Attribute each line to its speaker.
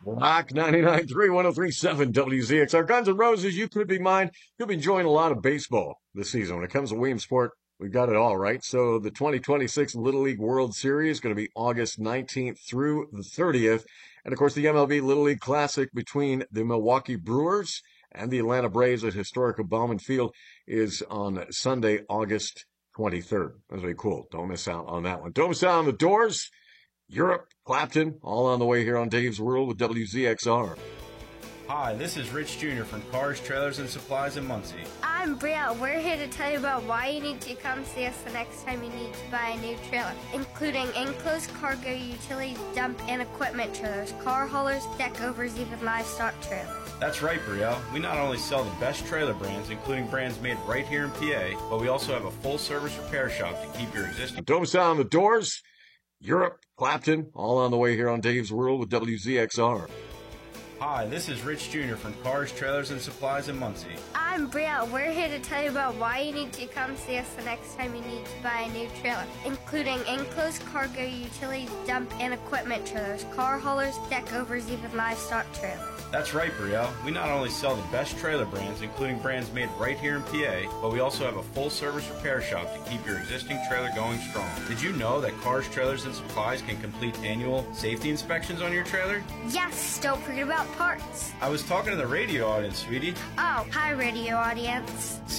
Speaker 1: Rock 99.3, 103.7 WZXR. Guns N' Roses, you could be mine. You'll be enjoying a lot of baseball this season. When it comes to Williamsport, we've got it all, right? So the 2026 Little League World Series is going to be August 19th through the 30th. And of course, the MLB Little League Classic between the Milwaukee Brewers and the Atlanta Braves at historic Bauman Field is on Sunday, August 23rd. That's really cool. Don't miss out on that one. Don't miss out on the Doors. Europe, Clapton, all on the way here on Dave's World with WZXR.
Speaker 2: Hi, this is Rich Jr. from Cars, Trailers, and Supplies in Muncie.
Speaker 3: I'm Brielle. We're here to tell you about why you need to come see us the next time you need to buy a new trailer, including enclosed cargo, utilities, dump, and equipment trailers, car haulers, deck overs, even livestock trailers.
Speaker 2: That's right, Brielle. We not only sell the best trailer brands, including brands made right here in PA, but we also have a full-service repair shop to keep your existing...
Speaker 1: Don't miss out on the Doors, Europe, Clapton, all on the way here on Dave's World with WZXR.
Speaker 2: Hi, this is Rich Jr. from Cars, Trailers, and Supplies in Muncie.
Speaker 3: I'm Brielle. We're here to tell you about why you need to come see us the next time you need to buy a new trailer, including enclosed cargo, utilities, dump, and equipment trailers, car haulers, deck overs, even livestock trailers.
Speaker 2: That's right, Brielle. We not only sell the best trailer brands, including brands made right here in PA, but we also have a full-service repair shop to keep your existing trailer going strong. Did you know that Cars, Trailers, and Supplies can complete annual safety inspections on your trailer?
Speaker 3: Yes, don't forget about parts.
Speaker 2: I was talking to the radio audience, sweetie.
Speaker 3: Oh, hi, radio audience.